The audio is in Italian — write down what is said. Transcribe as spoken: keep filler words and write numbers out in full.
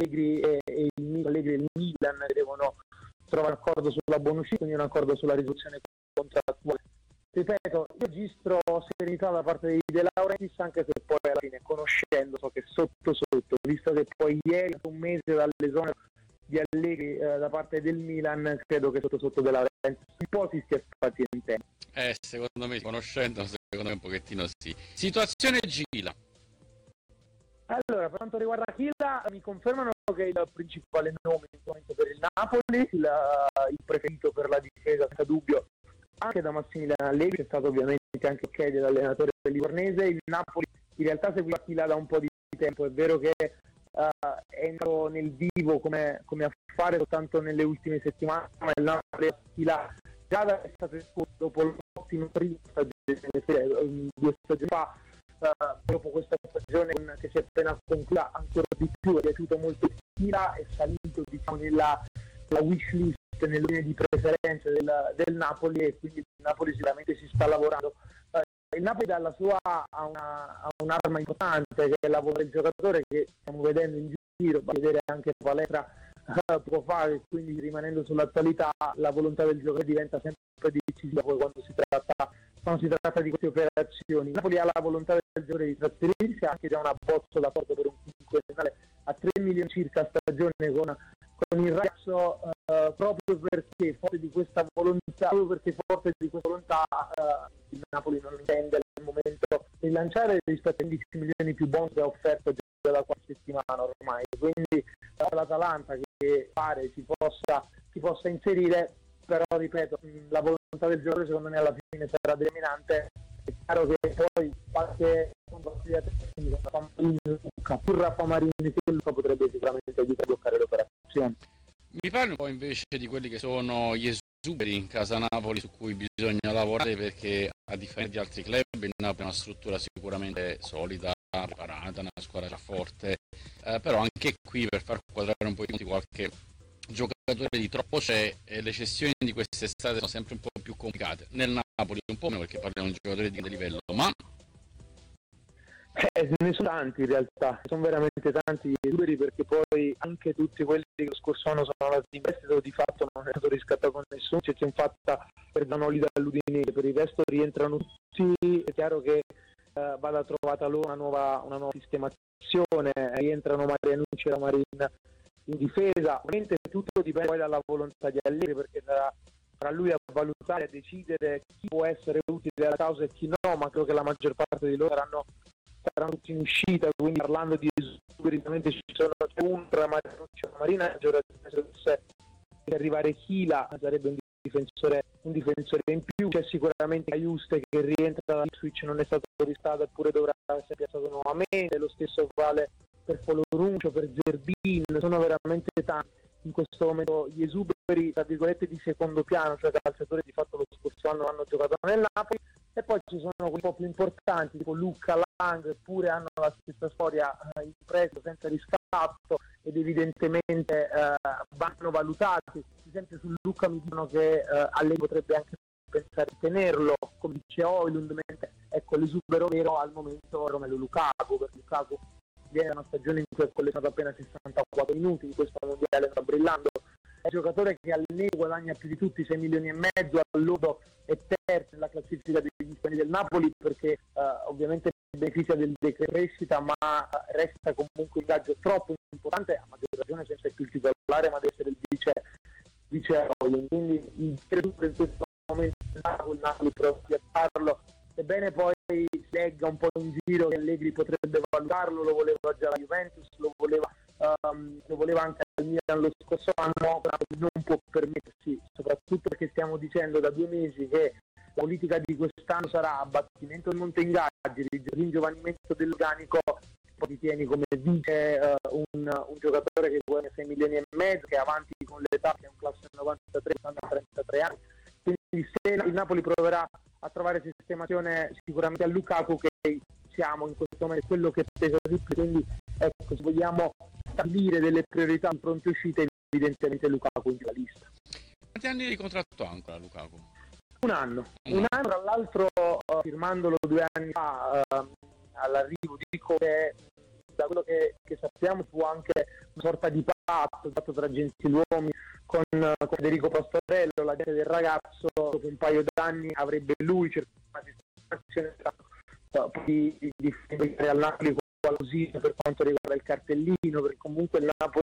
Allegri e, e il Allegri e il Milan devono trovare un accordo sulla bonus, quindi un accordo sulla risoluzione contrattuale. Ripeto, io registro serenità da parte di De Laurentiis, anche se poi alla fine, conoscendo, so che sotto sotto, visto che poi ieri, un mese dall'esonero di Allegri eh, da parte del Milan, credo che sotto sotto De Laurentiis un po' si stia pazientando. Eh, secondo me, conoscendo, secondo me un pochettino sì. Situazione Gila. Allora, per quanto riguarda Chila, mi confermano che il principale nome in questo momento per il Napoli, il, il preferito per la difesa, senza dubbio, anche da Massimiliano Allegri, che è stato ovviamente anche ok dell'allenatore livornese. Il Napoli in realtà seguiva Chila da un po' di tempo, è vero che uh, è entrato nel vivo come, come affare soltanto nelle ultime settimane, ma il Napoli Chila già da estate scorsa, dopo l'ottimo primo stagione, due stagioni fa, Uh, dopo questa stagione che si è appena conclusa, ancora di più è piaciuto molto Chila, è salito, diciamo, nella wish list, nelle linee di preferenza del, del Napoli, e quindi il Napoli sicuramente si sta lavorando. Uh, il Napoli dalla sua ha, una, ha un'arma importante, che è la volontà del giocatore, che stiamo vedendo in giro, va a vedere anche Palestra uh, può fare, quindi rimanendo sull'attualità la volontà del giocatore diventa sempre decisiva poi quando si tratta quando si tratta di queste operazioni. Il Napoli ha la volontà del giocatore di trasferirsi, ha anche già una bozza d'accordo per un quinquennale a tre milioni circa a stagione con, con il ragazzo, uh, proprio perché forte di questa volontà, proprio perché forte di questa volontà uh, il Napoli non intende al momento rilanciare rispetto ai quindici milioni più bonus che ha offerto già da qualche settimana ormai. Quindi l'Atalanta che pare si possa, si possa inserire, però ripeto, la volontà del giocatore secondo me alla fine sarà determinante. È chiaro che poi qualche consigliere tecnico, pur Raffa Marini che Luca potrebbe sicuramente aiutare a bloccare l'operazione. Mi parli un po' invece di quelli che sono gli esuberi in casa Napoli su cui bisogna lavorare, perché a differenza di altri club il Napoli ha una struttura sicuramente solida, preparata, una squadra già forte, eh, però anche qui, per far quadrare un po' di qualche giocatore di troppo c'è, e le cessioni di quest'estate sono sempre un po' più complicate. Nel Napoli un po' meno, perché parliamo di un giocatore di grande livello, ma Eh, ne sono tanti in realtà, sono veramente tanti gli esuberi, perché poi anche tutti quelli che lo scorso anno sono andati in prestito di fatto non è stato riscattato con nessuno, c'è chi fatta per Zanoli dall'Udinese, per il resto rientrano tutti. È chiaro che eh, vada trovata loro una nuova, una nuova sistemazione, rientrano Marianucci e Marin in difesa. Ovviamente tutto dipende poi dalla volontà di Allegri, perché sarà tra lui a valutare, a decidere chi può essere utile alla causa e chi no, ma credo che la maggior parte di loro saranno saranno tutti in uscita, quindi parlando di esuberi ci sono un tra Marianucci e Marina, se arrivare Chila sarebbe un difensore un difensore in più. C'è sicuramente Aiuste che rientra da Ipswich, non è stato ristato eppure dovrà essere piazzato nuovamente, lo stesso vale per Foloruncio, per Zerbin. Sono veramente tanti in questo momento gli esuberi tra virgolette di secondo piano, cioè calciatori di fatto lo scorso anno hanno giocato nel Napoli, e poi ci sono quelli un po' più importanti tipo Lucca, Lang, eppure hanno la stessa storia eh, in prestito senza riscatto, ed evidentemente eh, vanno valutati. Ad esempio su Lucca mi dicono che eh, Allegri potrebbe anche pensare di tenerlo, come dice Oilund, mentre ecco l'esubero vero al momento è Romelu Lukaku, perché Lukaku viene da una stagione in cui ha collegato appena sessantaquattro minuti, in questo mondiale sta brillando, è un giocatore che all'E guadagna più di tutti, sei milioni e mezzo, all'Odo è terzo nella classifica degli spagni del Napoli, perché uh, ovviamente beneficia del decrescita, ma resta comunque un ingaggio troppo importante, a maggior ragione senza più il titolare, ma deve essere il vice vice Rolling. Quindi il credo in questo momento il Napoli prova a piazzarlo, sebbene poi si legga un po' in giro che Allegri potrebbe valutarlo, lo voleva già la Juventus, lo voleva Um, lo voleva anche al Milan lo scorso anno, non può permettersi, soprattutto perché stiamo dicendo da due mesi che la politica di quest'anno sarà abbattimento del monte ingaggi, ringiovanimento dell'organico, poi ti tieni come vice uh, un, un giocatore che guadagna sei milioni e mezzo, che è avanti con l'età, che è un classe novantatré, trentatré anni, quindi se il Napoli proverà a trovare sistemazione sicuramente a Lukaku, che siamo in questo momento quello che pesa di più, quindi ecco, se vogliamo stabilire delle priorità in pronte uscite, evidentemente Lukaku in la lista. Quanti anni di contratto ha ancora Lukaku? Un anno, un, un anno, tra l'altro uh, firmandolo due anni fa uh, all'arrivo di Conte, da quello che, che sappiamo fu anche una sorta di patto fatto tra gentiluomini con, con Federico Pastorello, l'agente del ragazzo. Dopo un paio d'anni avrebbe lui cercato una sistemazione di, di, di al Napoli qualcosina per quanto riguarda il cartellino, perché comunque il Napoli